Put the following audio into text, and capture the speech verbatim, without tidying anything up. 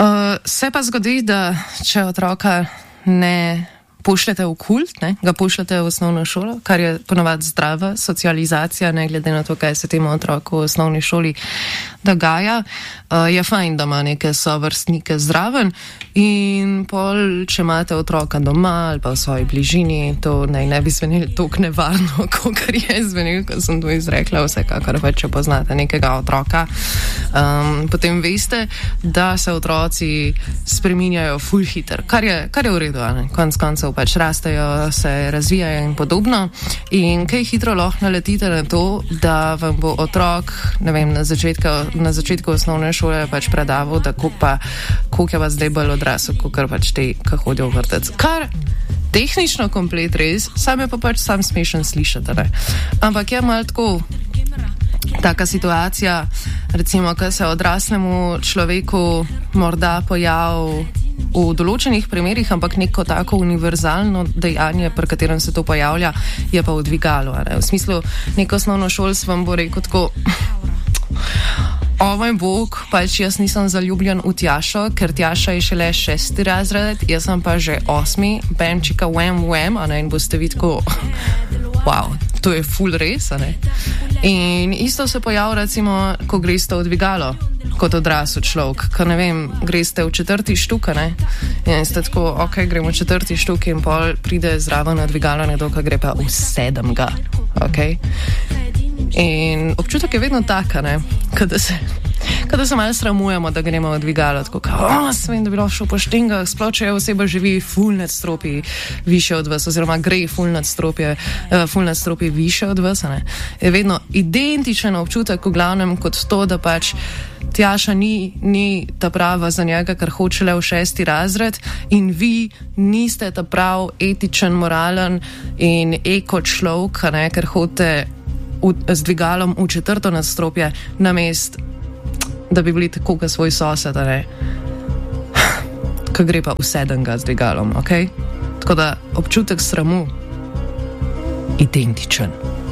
Uh, se pa zgodi, da če otroka ne pošljete v kult, ne, ga pošljete v osnovno šolo, kar je ponovadi zdrava socializacija, ne glede na to, kaj se temu otroku v osnovni šoli dogaja, uh, je fajn, da ima neke sovrstnike zraven in pol, če imate otroka doma ali pa v svoji bližini, to naj ne bi zvenilo toliko nevarno, kakor je zvenilo, ko sem to izrekla, vsekakor pa, če poznate nekega otroka, um, potem veste, da se otroci spreminjajo ful hiter, kar je, kar je v redu, ne, konc koncev pač rastejo, se razvijajo in podobno. In kaj hitro lahko naletite na to, da vam bo otrok, ne vem, na začetku, na začetku osnovne šole pač predaval, da koliko pa, koliko je pa zdaj bolj odrasel, kakor pač te, ki hodijo v vrtec. Kar tehnično komplet res, sam je pa pač sam smešen slišati, ne. Ampak je malo tako, taka situacija, recimo, ko se odraslemu človeku morda pojavi v določenih primerih, ampak neko tako univerzalno dejanje, pri katerem se to pojavlja, je pa v dvigalu. V smislu, neko osnovno šolstvo vam bo rekel tako, o moj bog, pač jaz nisem zaljubljen v Tjašo, ker Tjaša je šele šesti razred, jaz sem pa že osmi, bemčika, wem, wem, a ne, in boste vi tako, wow, to je ful res, a ne. In isto se pojavlja, recimo, ko greste v dvigalo, kot odrasel človek, ko ne vem, greste v četrti štuk, ne, in ste tako, ok, gremo v četrti štuk in pol pride zraven na dvigalo nekdo, ko gre pa v sedemga, ok. In občutek je vedno taka, ne, kada se, kada se malo sramujemo, da gremo v dvigalo, tako kao, o, svem, da bi lahko šel po štingah, sploh če je oseba živi ful nadstropji više od vas, oziroma gre ful nadstropje, uh, ful nadstropji više od vas, ne. Je vedno identičen občutek, v glavnem, kot to, da pač Tjaša ni, ni ta prava za njega, ker hoče le v šesti razred in vi niste ta prav etičen, moralen in eko človek, ne, ker hodite z dvigalom v četrto nadstropje, namest, da bi bili tako kot svoj sosed, ne, ko gre pa v sedemga z dvigalom, ok? Tako da občutek sramu identičen.